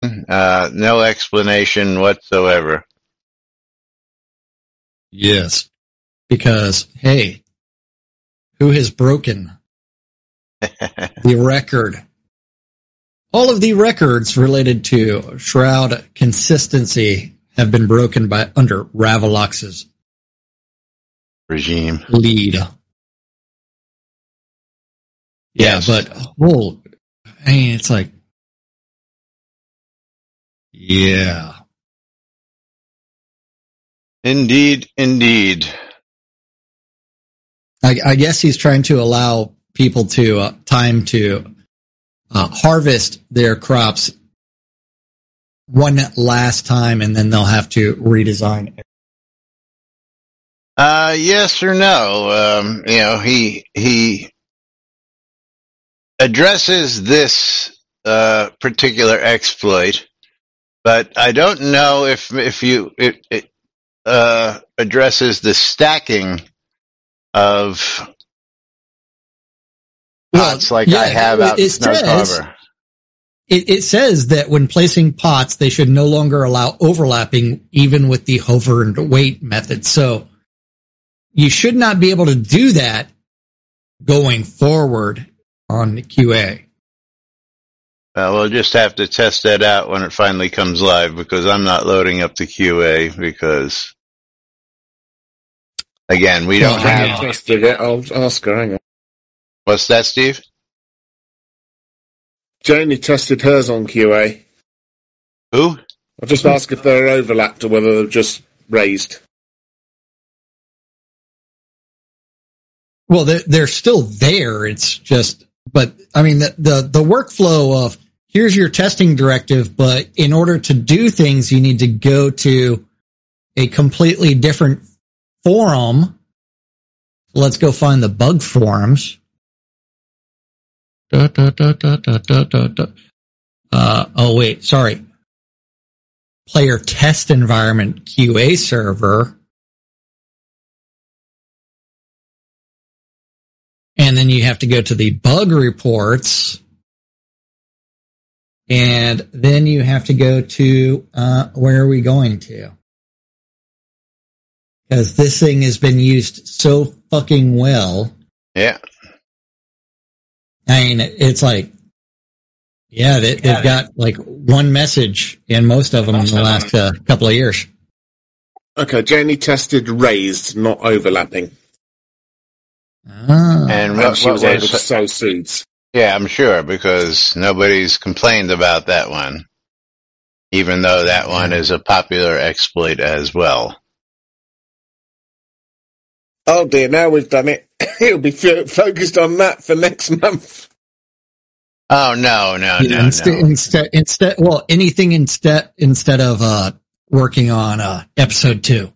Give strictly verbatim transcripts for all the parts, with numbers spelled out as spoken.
Uh, no explanation whatsoever. Yes. Because, hey, who has broken the record? All of the records related to Shroud consistency have been broken by under Ravalox's regime lead. Yeah, yes. but oh, I mean, it's like, yeah, indeed, indeed. I, I guess he's trying to allow people to uh, time to uh, harvest their crops one last time, and then they'll have to redesign. Uh, yes or no? Um, you know, he he addresses this uh, particular exploit, but I don't know if if you it, it uh, addresses the stacking of pots well, like yeah, I have out in Snow Harbor. It, it says that when placing pots, they should no longer allow overlapping, even with the hover and wait method. So you should not be able to do that going forward on the Q A. Uh, we'll just have to test that out when it finally comes live, because I'm not loading up the Q A because, again, we don't well, have... tested it. I'll ask her, hang on. What's that, Steve? Janie tested hers on Q A. Who? I'll just ask if they're overlapped or whether they're just raised. Well, they're, they're still there. It's just, but I mean, the, the, the workflow of here's your testing directive, but in order to do things, you need to go to a completely different forum. Let's go find the bug forums. Da, da, da, da, da, da, da, da. Uh, oh, wait, sorry. Player test environment Q A server. And then you have to go to the bug reports. And then you have to go to, uh, where are we going to? Because this thing has been used so fucking well. Yeah. I mean, it's like, yeah, they, they've got like one message in most of them in the last uh, couple of years. Okay, Janie tested raised, not overlapping. Ah. And, and what, she what was, was able to sow seeds. Yeah, I'm sure, because nobody's complained about that one, even though that one is a popular exploit as well. Oh dear, now we've done it. He'll be f- focused on that for next month. Oh, no, no, yeah, no, instead, no. Instead, instead, well, anything instead, instead of, uh, working on, uh, episode two.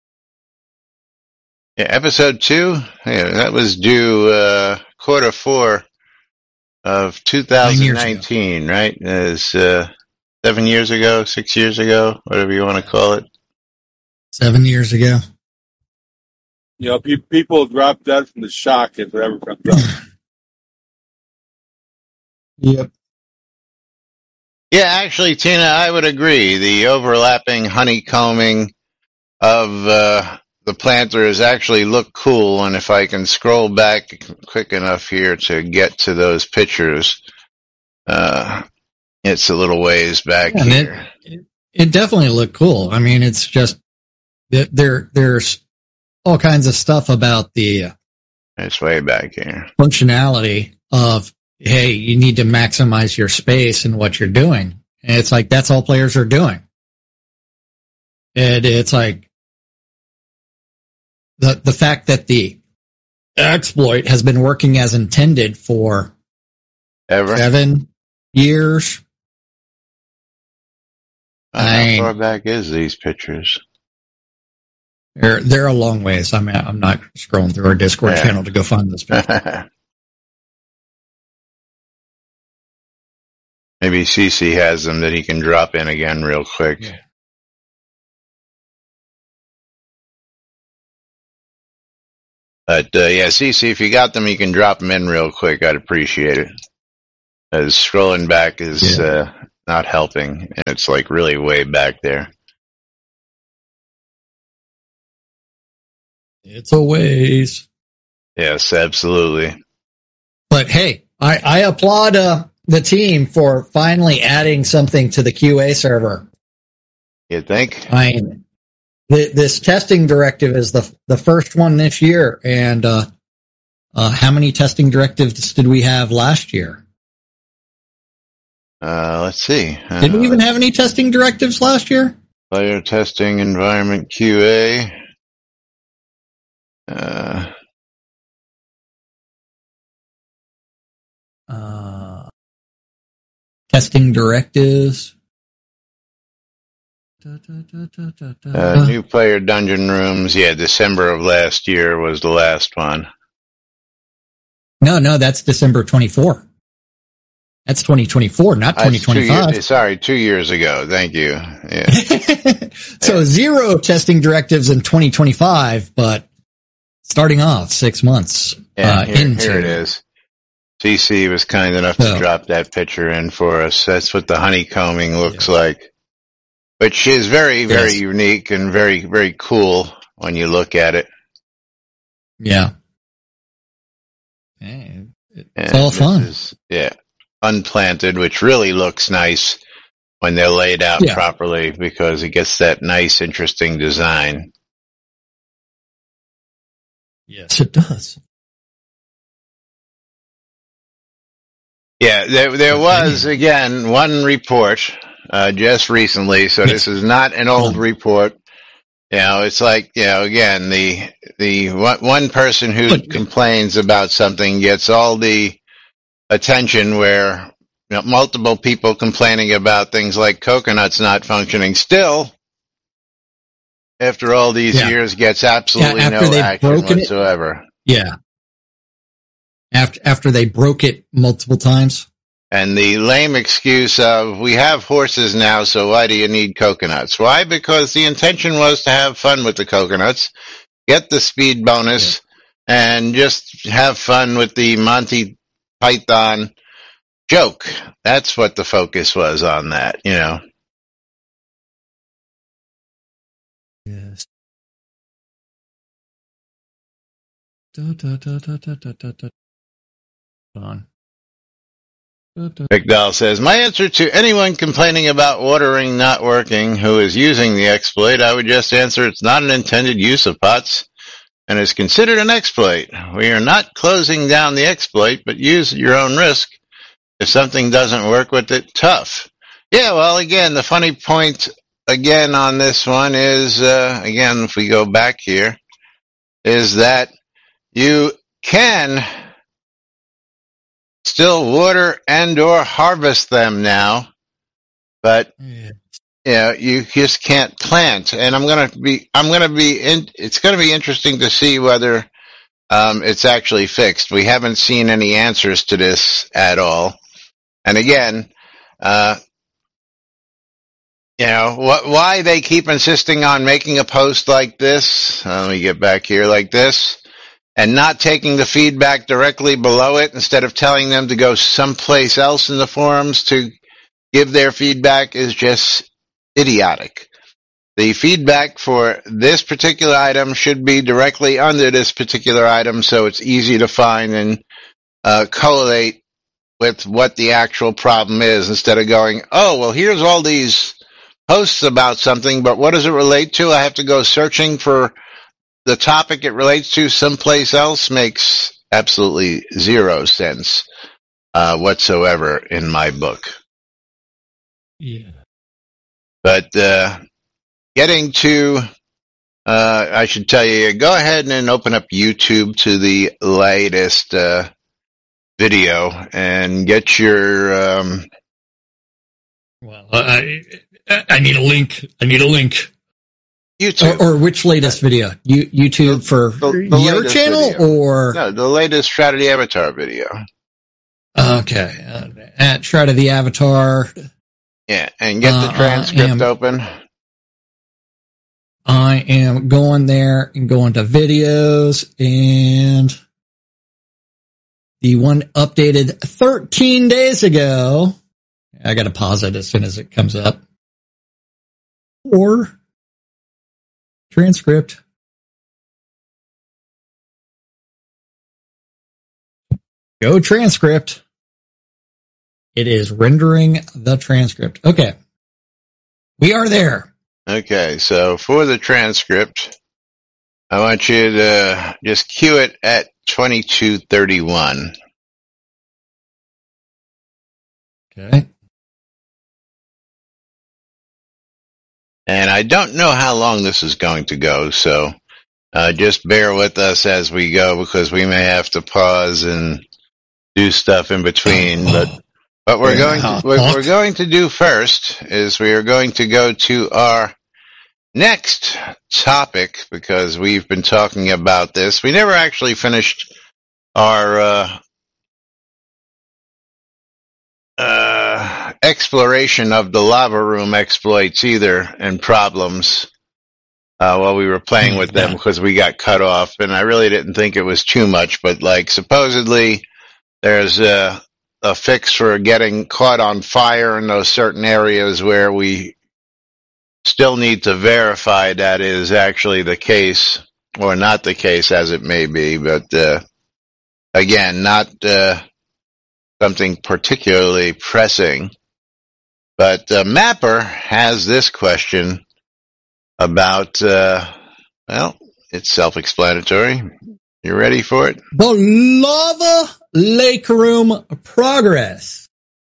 Yeah, episode two, yeah, that was due, uh, quarter four of two thousand nineteen, right? Is, uh, seven years ago, six years ago, whatever you want to call it. Seven years ago. You know, pe- people drop dead from the shock if it ever comes up. Yep. Yeah, actually, Tina, I would agree. The overlapping honeycombing of uh, the planters actually look cool, and if I can scroll back quick enough here to get to those pictures, uh, it's a little ways back yeah, here. It, it definitely looked cool. I mean, it's just there. There's all kinds of stuff about the it's way back here functionality of, hey, you need to maximize your space and what you're doing. And it's like, that's all players are doing. And it's like the, the fact that the exploit has been working as intended for ever seven years. How far back is these pictures? They're, they're a long ways. I mean, I'm not scrolling through our Discord yeah. channel to go find this picture. Maybe Cece has them that he can drop in again real quick. Yeah. But, uh, yeah, Cece, if you got them, you can drop them in real quick. I'd appreciate it. As scrolling back is, yeah. uh, not helping, and it's like really way back there. It's a ways. Yes, absolutely. But hey, I, I applaud uh, the team for finally adding something to the Q A server. You think? I mean, th- this testing directive is the the first one this year, and uh, uh, how many testing directives did we have last year? Uh, let's see. Uh, Did we even have any testing directives last year? Player testing, environment Q A. Uh, uh, testing directives. Da, da, da, da, da, da. uh, new player dungeon rooms. Yeah, December of last year was the last one. No, no, that's December twenty-fourth. That's twenty twenty-four, not twenty twenty-five. Uh, two years, sorry, two years ago. Thank you. Yeah. So zero testing directives in twenty twenty-five, but starting off six months. Yeah, uh, here, into here it is. C C was kind enough so, to drop that picture in for us. That's what the honeycombing looks yeah. like, which is very, very yes. unique and very, very cool when you look at it. Yeah. Hey, it's and all fun. Is, yeah. Unplanted, which really looks nice when they're laid out yeah. properly because it gets that nice, interesting design. Yes, it does. Yeah, there there was, again, one report uh, just recently, so this is not an old report. You know, it's like, you know, again, the the one person who but, complains about something gets all the attention where you know, multiple people complaining about things like coconuts not functioning still, after all these yeah. years, gets absolutely yeah, no action whatsoever. It, yeah. After after they broke it multiple times. And the lame excuse of, we have horses now, so why do you need coconuts? Why? Because the intention was to have fun with the coconuts, get the speed bonus, yeah. and just have fun with the Monty Python joke. That's what the focus was on that, you know. Yes. Da, da, da, da, da, da, da, da. On. McDowell says, my answer to anyone complaining about watering not working who is using the exploit, I would just answer it's not an intended use of P O T S and is considered an exploit. We are not closing down the exploit, but use at your own risk. If something doesn't work with it, tough. Yeah, well, again, the funny point, again, on this one is, uh, again, if we go back here, is that you can still water and or harvest them now, but yeah. you know, you just can't plant. And I'm gonna be, I'm gonna be in, it's gonna be interesting to see whether um, it's actually fixed. We haven't seen any answers to this at all. And again, uh, you know, what, why they keep insisting on making a post like this? Uh, let me get back here like this. And not taking the feedback directly below it instead of telling them to go someplace else in the forums to give their feedback is just idiotic. The feedback for this particular item should be directly under this particular item so it's easy to find and uh, correlate with what the actual problem is instead of going, oh, well, here's all these posts about something, but what does it relate to? I have to go searching for the topic it relates to someplace else. Makes absolutely zero sense uh, whatsoever in my book. Yeah. But uh, getting to, uh, I should tell you, go ahead and open up YouTube to the latest uh, video and get your... Um, well, I, I need a link. I need a link. YouTube. Or, or which latest video? You, YouTube for the, the your channel video. Or? No, the latest Shroud of the Avatar video. Okay. Uh, at Shroud of the Avatar. Yeah, and get the transcript uh, am, open. I am going there and going to videos and the one updated thirteen days ago. I got to pause it as soon as it comes up. Or transcript. Go transcript. It is rendering the transcript. Okay. We are there. Okay, so for the transcript, I want you to just cue it at twenty-two thirty-one. Okay. And I don't know how long this is going to go, so uh, just bear with us as we go because we may have to pause and do stuff in between. But what we're going to, what we're going to do first is we are going to go to our next topic because we've been talking about this. We never actually finished our uh, uh, exploration of the lava room exploits either and problems uh, while we were playing with them because we got cut off. And I really didn't think it was too much, but like supposedly there's a, a fix for getting caught on fire in those certain areas where we still need to verify that is actually the case or not the case as it may be. But uh, again, not uh, something particularly pressing. But uh, Mapper has this question about, uh, well, it's self-explanatory. You ready for it? The lava lake room progress.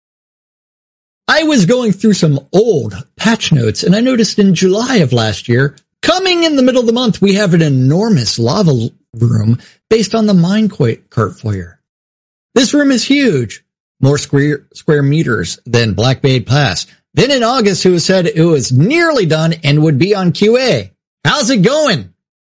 I was going through some old patch notes and I noticed in July of last year, coming in the middle of the month, we have an enormous lava room based on the minecart foyer. This room is huge, more square, square meters than Black Bay Pass. Then in August, it was said it was nearly done and would be on Q A. How's it going?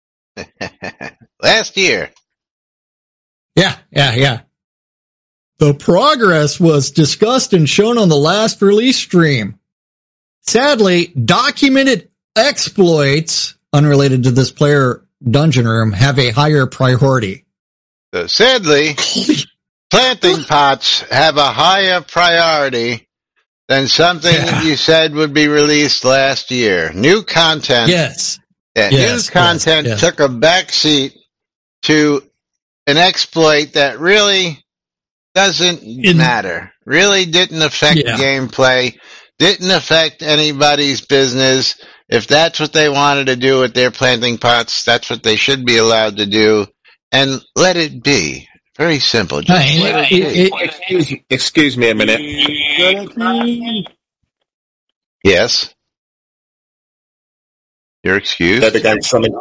Last year. Yeah, yeah, yeah. The progress was discussed and shown on the last release stream. Sadly, documented exploits unrelated to this player dungeon room have a higher priority. So sadly, planting pots have a higher priority than something yeah. you said would be released last year. New content. Yes. Yeah, yes new content yes, yes. took a backseat to an exploit that really doesn't In, matter. Really didn't affect yeah. gameplay. Didn't affect anybody's business. If that's what they wanted to do with their planting pots, that's what they should be allowed to do. And let it be. Very simple. Just hey, let it, it, it, excuse, excuse me a minute. Yes. You're excused. That against something.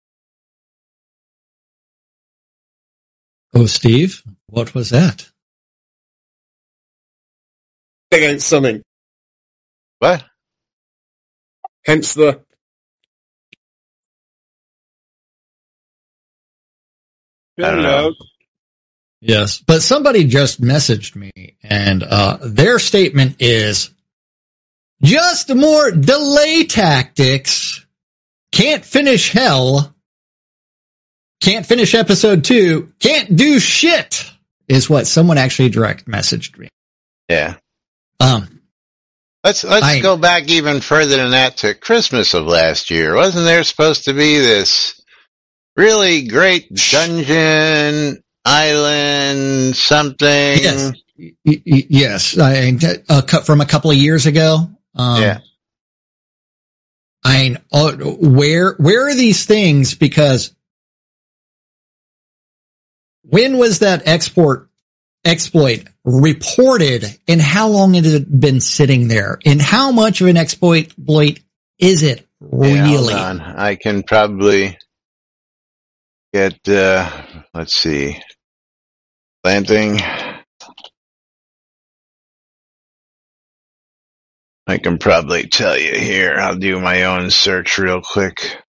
Oh, Steve, what was that? Against something. What? Hence the. I don't know. Yes, but somebody just messaged me, and uh, their statement is just more delay tactics. Can't finish hell. Can't finish episode two. Can't do shit is what someone actually direct messaged me. Yeah. Um. Let's let's I, go back even further than that to Christmas of last year. Wasn't there supposed to be this really great dungeon island something? Yes. Y- y- yes. I uh, cut from a couple of years ago. Um, yeah. I uh, where where are these things? Because when was that export exploit reported, and how long has it been sitting there, and how much of an exploit is it really? Yeah, hold on. I can probably get. Uh, let's see, planting. I can probably tell you here. I'll do my own search real quick.